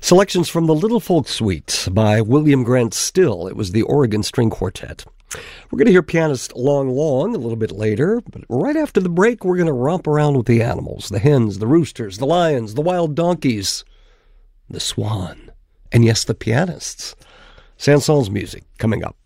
Selections from the Little Folk Suite by William Grant Still. It was the Oregon String Quartet. We're going to hear pianist Long Long a little bit later, but right after the break, we're going to romp around with the animals, the hens, the roosters, the lions, the wild donkeys, the swan, and yes, the pianists. Saint-Saëns music coming up.